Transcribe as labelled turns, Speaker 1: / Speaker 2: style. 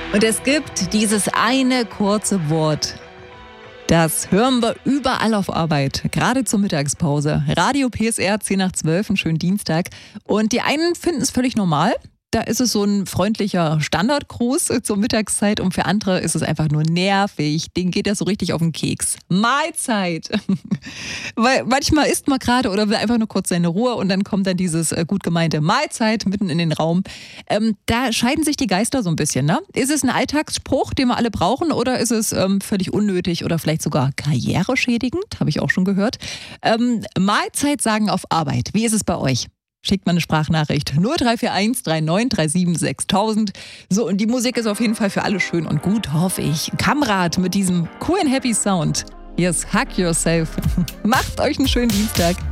Speaker 1: Und es gibt dieses eine kurze Wort. Das hören wir überall auf Arbeit, gerade zur Mittagspause. Radio PSR 10 nach 12, einen schönen Dienstag. Und die einen finden es völlig normal. Da ist es so ein freundlicher Standardgruß zur Mittagszeit und für andere ist es einfach nur nervig. Denen geht das so richtig auf den Keks. Mahlzeit! Weil manchmal isst man gerade oder will einfach nur kurz seine Ruhe und dann kommt dann dieses gut gemeinte Mahlzeit mitten in den Raum. Da scheiden sich die Geister so ein bisschen, ne? Ist es ein Alltagsspruch, den wir alle brauchen oder ist es völlig unnötig oder vielleicht sogar karriereschädigend? Habe ich auch schon gehört. Mahlzeit sagen auf Arbeit. Wie ist es bei euch? Schickt mal eine Sprachnachricht 0341 3937 6000. So, und die Musik ist auf jeden Fall für alle schön und gut, hoffe ich. Kamrat mit diesem coolen Happy Sound. Yes, hug yourself. Macht euch einen schönen Dienstag.